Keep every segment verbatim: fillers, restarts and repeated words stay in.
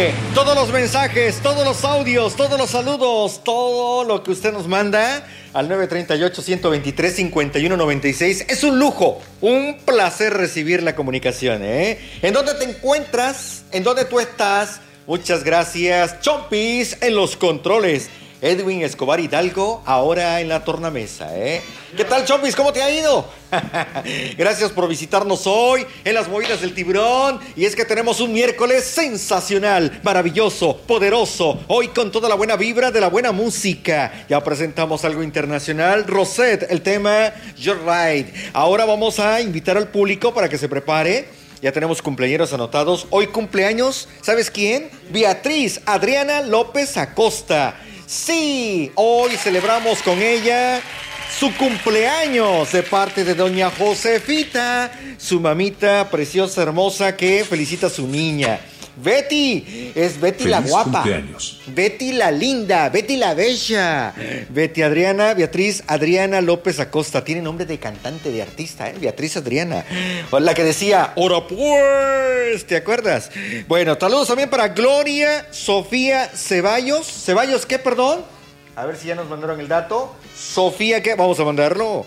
Mire, todos los mensajes, todos los audios, todos los saludos, todo lo que usted nos manda al nueve tres ocho, uno dos tres, cinco uno nueve seis. Es un lujo, un placer recibir la comunicación, ¿eh? ¿En dónde te encuentras? ¿En dónde tú estás? Muchas gracias, Chompis, en los controles. Edwin Escobar Hidalgo, ahora en la tornamesa, ¿eh? ¿Qué tal, Chompis? ¿Cómo te ha ido? Gracias por visitarnos hoy en las movidas del tiburón. Y es que tenemos un miércoles sensacional, maravilloso, poderoso. Hoy con toda la buena vibra de la buena música. Ya presentamos algo internacional. Rosette, el tema You're Right. Ahora vamos a invitar al público para que se prepare. Ya tenemos cumpleaños anotados. Hoy cumpleaños, ¿sabes quién? Beatriz Adriana López Acosta. Sí, hoy celebramos con ella su cumpleaños de parte de doña Josefita, su mamita preciosa, hermosa, que felicita a su niña. Betty, es Betty Feliz la guapa, cumpleaños. Betty la linda, Betty la bella, Betty Adriana, Beatriz Adriana López Acosta, tiene nombre de cantante, de artista, ¿eh? Beatriz Adriana, la que decía, ora pues, ¿te acuerdas? Bueno, saludos también para Gloria Sofía Ceballos, ¿Ceballos qué, perdón? A ver si ya nos mandaron el dato. Sofía qué, vamos a mandarlo.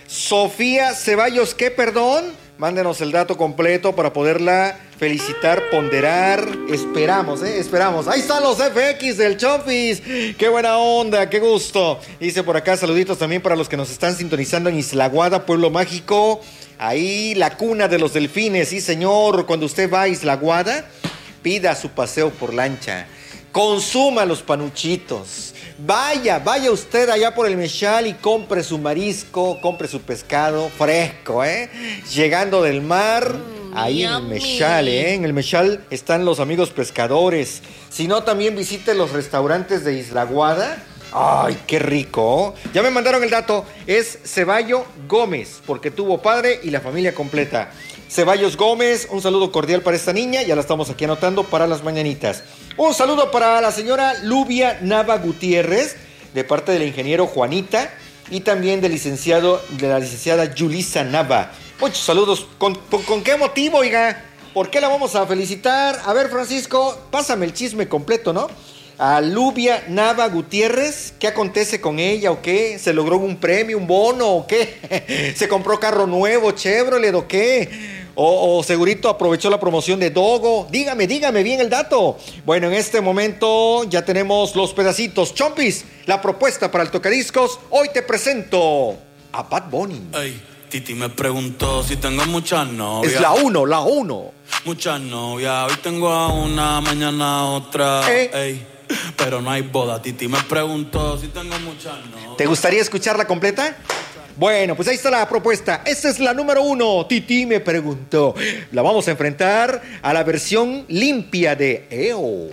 Sofía Ceballos qué, perdón. Mándenos el dato completo para poderla felicitar, ponderar. Esperamos, ¿eh? Esperamos. Ahí están los F X del Chompis. ¡Qué buena onda! ¡Qué gusto! Dice por acá, saluditos también para los que nos están sintonizando en Isla Guada, Pueblo Mágico. Ahí, la cuna de los delfines. Sí, señor. Cuando usted va a Isla Guada, pida su paseo por lancha. Consuma los panuchitos. Vaya, vaya usted allá por el Meshal y compre su marisco, compre su pescado fresco, ¿eh? Llegando del mar, mm, ahí yummy. En el Meshal, ¿eh? En el Meshal están los amigos pescadores. Si no, también visite los restaurantes de Isla Guada. ¡Ay, qué rico! Ya me mandaron el dato. Es Ceballo Gómez, porque tuvo padre y la familia completa. Ceballos Gómez, un saludo cordial para esta niña. Ya la estamos aquí anotando para las mañanitas. Un saludo para la señora Lubia Nava Gutiérrez, de parte del ingeniero Juanita, y también del licenciado, de la licenciada Yulisa Nava. Muchos saludos. ¿Con, con, ¿Con qué motivo, oiga? ¿Por qué la vamos a felicitar? A ver, Francisco, pásame el chisme completo, ¿no? A Lubia Nava Gutiérrez, ¿qué acontece con ella o qué? ¿Se logró un premio, un bono o qué? ¿Se compró carro nuevo, Chevrolet o qué? O, o segurito aprovechó la promoción de Dogo. Dígame, dígame bien el dato. Bueno, en este momento ya tenemos los pedacitos. Chompis, la propuesta para el tocadiscos. Hoy te presento a Bad Bunny. Ey, Titi me preguntó si tengo muchas novias. Es la uno, la uno. Muchas novias, hoy tengo a una, mañana a otra. ¿Eh? Ey, pero no hay boda. Titi me preguntó si tengo muchas novias. ¿Te gustaría escucharla completa? Bueno, pues ahí está la propuesta. Esta es la número uno. Titi me preguntó. La vamos a enfrentar a la versión limpia de E O.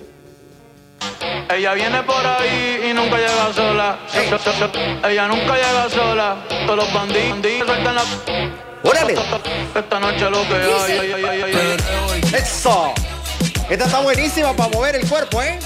Ella viene por ahí y nunca llega sola. Hey. Ella nunca llega sola. Todos los bandidos sueltan la... ¡Órale! Esta noche lo que hay, ay, ay, ay, ay. ¡Eso! Esta está buenísima para mover el cuerpo, ¿eh?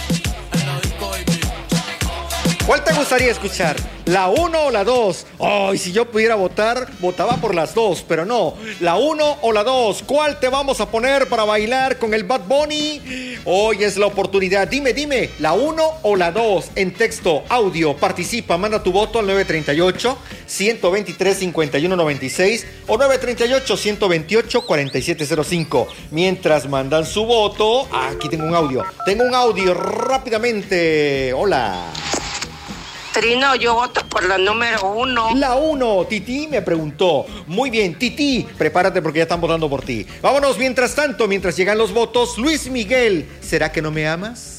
¿Cuál te gustaría escuchar? ¿La uno o la dos? Ay, si yo pudiera votar, votaba por las dos, pero no. ¿La uno o la dos? ¿Cuál te vamos a poner para bailar con el Bad Bunny? Hoy es la oportunidad. Dime, dime, ¿la uno o la dos? En texto, audio, participa, manda tu voto al nueve tres ocho, uno dos tres, cinco uno nueve seis o nueve tres ocho, uno dos ocho, cuatro siete cero cinco. Mientras mandan su voto, aquí tengo un audio. Tengo un audio rápidamente. Hola. Trino, yo voto por la número uno. La uno, Titi me preguntó. Muy bien, Titi, prepárate porque ya están votando por ti. Vámonos mientras tanto, mientras llegan los votos. Luis Miguel, ¿será que no me amas?